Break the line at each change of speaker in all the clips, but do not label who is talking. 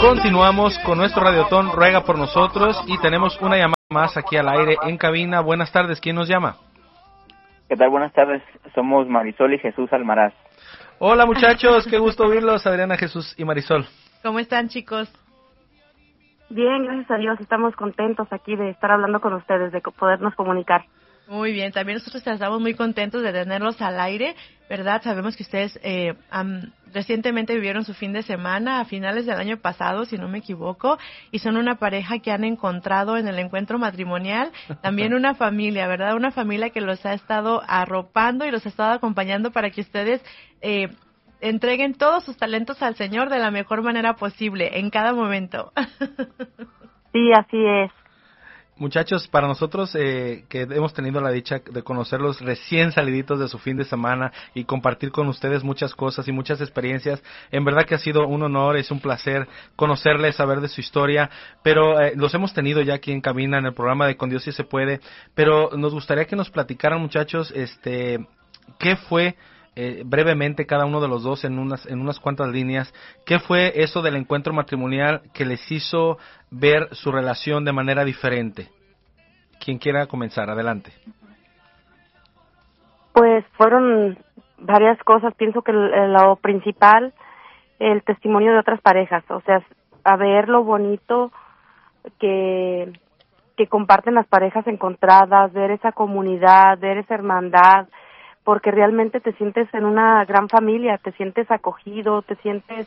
Continuamos con nuestro Radiotón Ruega por Nosotros y tenemos una llamada más aquí al aire en cabina. Buenas tardes, ¿quién nos llama?
¿Qué tal? Buenas tardes, somos Marisol y Jesús Almaraz.
Hola muchachos, qué gusto oírlos, Adriana, Jesús y Marisol.
¿Cómo están, chicos?
Bien, gracias a Dios, estamos contentos aquí de estar hablando con ustedes, de podernos comunicar.
Muy bien, también nosotros estamos muy contentos de tenerlos al aire, ¿verdad? Sabemos que ustedes recientemente vivieron su fin de semana a finales del año pasado, si no me equivoco, y son una pareja que han encontrado en el encuentro matrimonial, también una familia, ¿verdad? Una familia que los ha estado arropando y los ha estado acompañando para que ustedes entreguen todos sus talentos al Señor de la mejor manera posible, en cada momento.
Sí, así es.
Muchachos, para nosotros que hemos tenido la dicha de conocerlos recién saliditos de su fin de semana y compartir con ustedes muchas cosas y muchas experiencias, en verdad que ha sido un honor, es un placer conocerles, saber de su historia, pero los hemos tenido ya aquí en cabina en el programa de Con Dios sí se puede, pero nos gustaría que nos platicaran, muchachos, qué fue brevemente cada uno de los dos en unas cuantas líneas, ¿qué fue eso del encuentro matrimonial que les hizo ver su relación de manera diferente? Quien quiera comenzar, adelante.
Pues fueron varias cosas, pienso que lo principal, el testimonio de otras parejas, o sea, a ver lo bonito que comparten las parejas encontradas, ver esa comunidad, ver esa hermandad, porque realmente te sientes en una gran familia, te sientes acogido, te sientes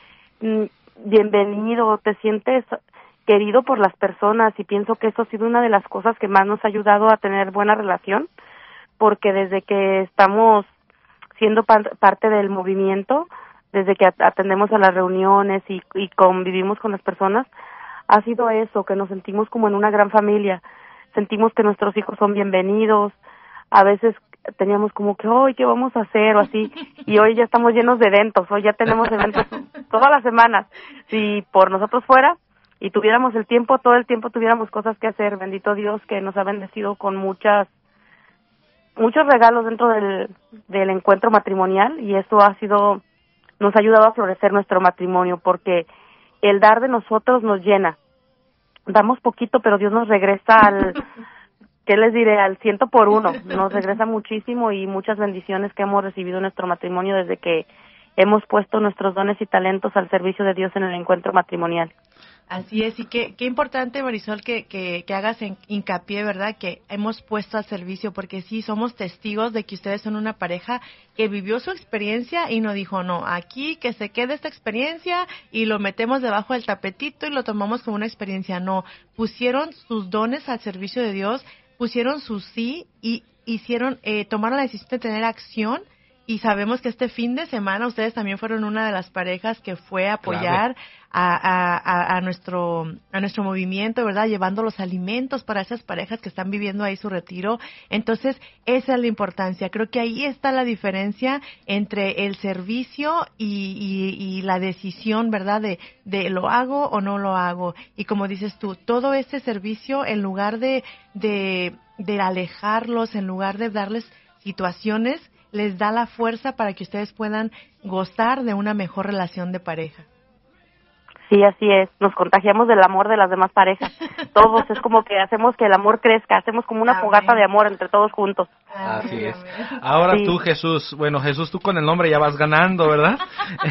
bienvenido, te sientes querido por las personas, y pienso que eso ha sido una de las cosas que más nos ha ayudado a tener buena relación, porque desde que estamos siendo parte del movimiento, desde que atendemos a las reuniones y convivimos con las personas, ha sido eso, que nos sentimos como en una gran familia, sentimos que nuestros hijos son bienvenidos, a veces teníamos como que, hoy, ¿qué vamos a hacer? O así, y hoy ya estamos llenos de eventos, hoy ya tenemos eventos todas las semanas. Si por nosotros fuera y tuviéramos el tiempo, todo el tiempo tuviéramos cosas que hacer. Bendito Dios que nos ha bendecido con muchos regalos dentro del encuentro matrimonial, y eso nos ha ayudado a florecer nuestro matrimonio, porque el dar de nosotros nos llena. Damos poquito, pero Dios nos regresa ¿qué les diré? Al 100 por 1. Nos regresa muchísimo, y muchas bendiciones que hemos recibido en nuestro matrimonio desde que hemos puesto nuestros dones y talentos al servicio de Dios en el encuentro matrimonial.
Así es, y qué importante, Marisol, que hagas hincapié, ¿verdad?, que hemos puesto al servicio, porque sí, somos testigos de que ustedes son una pareja que vivió su experiencia y no dijo, no, aquí que se quede esta experiencia y lo metemos debajo del tapetito y lo tomamos como una experiencia. No, pusieron sus dones al servicio de Dios, pusieron su sí y tomaron la decisión de tener acción, y sabemos que este fin de semana ustedes también fueron una de las parejas que fue a apoyar a nuestro movimiento, ¿verdad? Llevando los alimentos para esas parejas que están viviendo ahí su retiro. Entonces, esa es la importancia. Creo que ahí está la diferencia entre el servicio y la decisión, ¿verdad? De lo hago o no lo hago. Y como dices tú, todo ese servicio, en lugar de alejarlos, en lugar de darles situaciones, les da la fuerza para que ustedes puedan gozar de una mejor relación de pareja.
Sí, así es. Nos contagiamos del amor de las demás parejas. Todos, es como que hacemos que el amor crezca, hacemos como una fogata de amor entre todos juntos.
Así es. Ahora sí. Tú, Jesús, bueno, Jesús, tú con el nombre ya vas ganando, ¿verdad?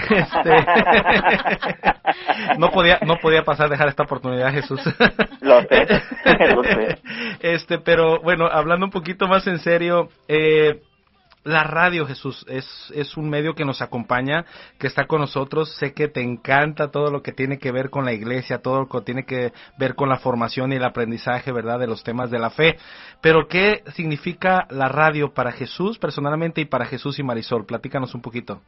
No podía pasar dejar esta oportunidad, Jesús.
Lo sé.
Pero bueno, hablando un poquito más en serio, la radio, Jesús, es un medio que nos acompaña, que está con nosotros. Sé que te encanta todo lo que tiene que ver con la iglesia, todo lo que tiene que ver con la formación y el aprendizaje, ¿verdad?, de los temas de la fe. Pero, ¿qué significa la radio para Jesús personalmente y para Jesús y Marisol? Platícanos un poquito.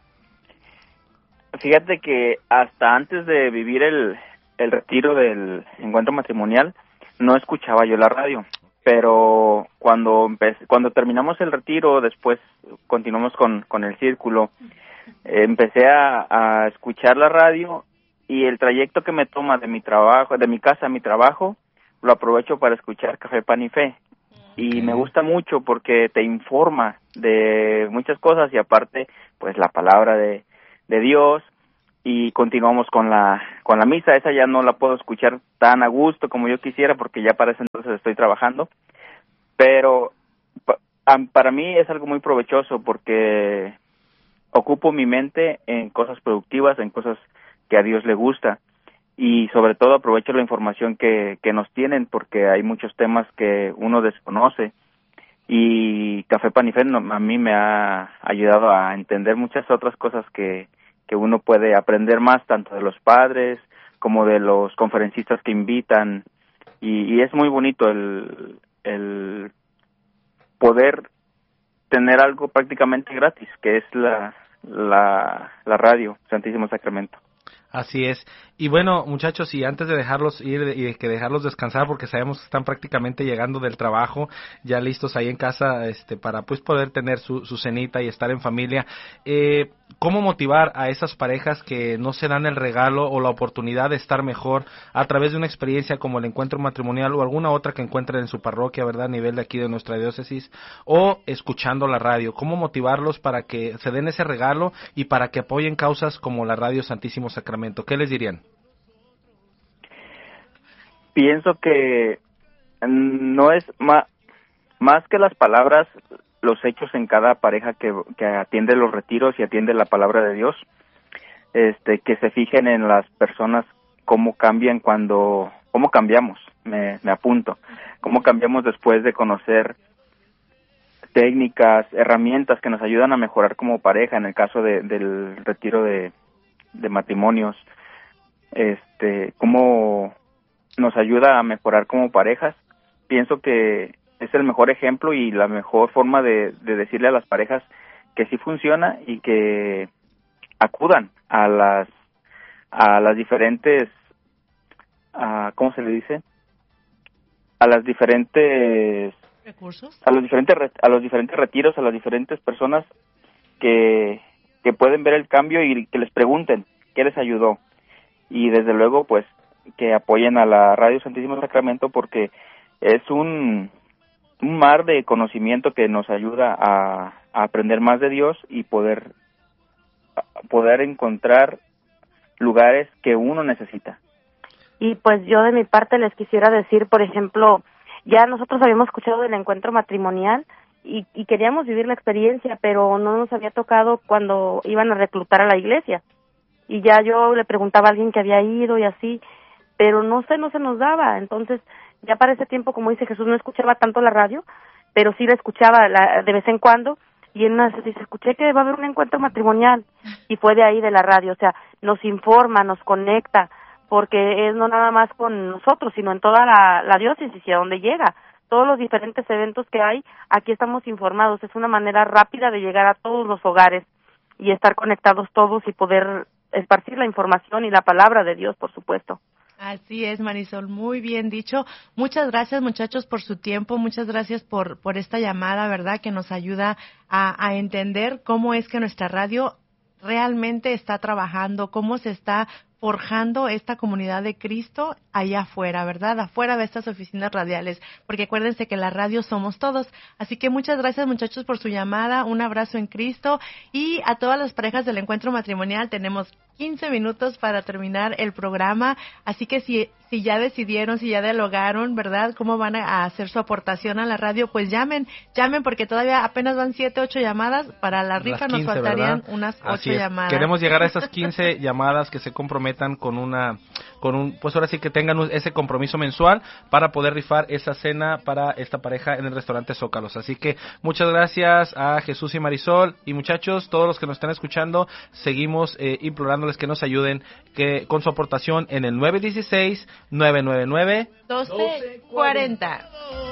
Fíjate que hasta antes de vivir el retiro del encuentro matrimonial, no escuchaba yo la radio. Pero cuando terminamos el retiro, después continuamos con el círculo, empecé a escuchar la radio, y el trayecto que me toma de mi casa a mi trabajo, lo aprovecho para escuchar Café, Pan y Fe. Y me gusta mucho porque te informa de muchas cosas, y aparte, pues la palabra de Dios, y continuamos con la con la misa. Esa ya no la puedo escuchar tan a gusto como yo quisiera, porque ya para ese entonces estoy trabajando, pero para mí es algo muy provechoso porque ocupo mi mente en cosas productivas, en cosas que a Dios le gusta, y sobre todo aprovecho la información que nos tienen, porque hay muchos temas que uno desconoce, y Café Pan y Fe a mí me ha ayudado a entender muchas otras cosas que uno puede aprender más, tanto de los padres como de los conferencistas que invitan, y es muy bonito el poder tener algo prácticamente gratis, que es la radio Santísimo Sacramento.
Así es. Y bueno, muchachos, y antes de dejarlos ir y de que dejarlos descansar, porque sabemos que están prácticamente llegando del trabajo, ya listos ahí en casa, para pues poder tener su cenita y estar en familia, ¿cómo motivar a esas parejas que no se dan el regalo o la oportunidad de estar mejor a través de una experiencia como el encuentro matrimonial o alguna otra que encuentren en su parroquia, verdad, a nivel de aquí de nuestra diócesis, o escuchando la radio? ¿Cómo motivarlos para que se den ese regalo y para que apoyen causas como la Radio Santísimo Sacramento? ¿Qué les dirían?
Pienso que no es más que las palabras, los hechos en cada pareja que atiende los retiros y atiende la palabra de Dios, que se fijen en las personas, cómo cambian cómo cambiamos, me apunto, cómo cambiamos después de conocer técnicas, herramientas que nos ayudan a mejorar como pareja, en el caso del retiro de matrimonios, cómo nos ayuda a mejorar como parejas. Pienso que es el mejor ejemplo y la mejor forma de decirle a las parejas que sí funciona y que acudan a las diferentes, ¿cómo se le dice? A las diferentes
recursos,
a los diferentes retiros, a las diferentes personas que pueden ver el cambio y que les pregunten qué les ayudó, y desde luego pues que apoyen a la Radio Santísimo Sacramento, porque es un mar de conocimiento que nos ayuda a aprender más de Dios y poder encontrar lugares que uno necesita.
Y pues yo de mi parte les quisiera decir, por ejemplo, ya nosotros habíamos escuchado del encuentro matrimonial y queríamos vivir la experiencia, pero no nos había tocado cuando iban a reclutar a la iglesia. Y ya yo le preguntaba a alguien que había ido y así, pero no se nos daba. Entonces, ya para ese tiempo, como dice Jesús, no escuchaba tanto la radio, pero sí la escuchaba de vez en cuando, y en una dice, escuché que va a haber un encuentro matrimonial, y fue de ahí de la radio. O sea, nos informa, nos conecta, porque es no nada más con nosotros, sino en toda la diócesis y a donde llega. Todos los diferentes eventos que hay, aquí estamos informados. Es una manera rápida de llegar a todos los hogares y estar conectados todos y poder esparcir la información y la palabra de Dios, por supuesto.
Así es, Marisol, muy bien dicho. Muchas gracias, muchachos, por su tiempo. Muchas gracias por esta llamada, ¿verdad?, que nos ayuda a entender cómo es que nuestra radio realmente está trabajando, cómo se está forjando esta comunidad de Cristo allá afuera, ¿verdad? Afuera de estas oficinas radiales, porque acuérdense que la radio somos todos. Así que muchas gracias, muchachos, por su llamada. Un abrazo en Cristo. Y a todas las parejas del encuentro matrimonial, tenemos 15 minutos para terminar el programa. Así que si ya decidieron, si ya dialogaron, ¿verdad?, cómo van a hacer su aportación a la radio, pues llamen, porque todavía apenas van 7, 8 llamadas. Para la rifa 15, nos faltarían, ¿verdad?, unas 8 llamadas.
Queremos llegar a esas 15 llamadas que se comprometan pues ahora sí que tengan ese compromiso mensual para poder rifar esa cena para esta pareja en el restaurante Zócalos. Así que muchas gracias a Jesús y Marisol, y muchachos, todos los que nos están escuchando, seguimos implorándoles que nos ayuden con su aportación en el 916-999-1240.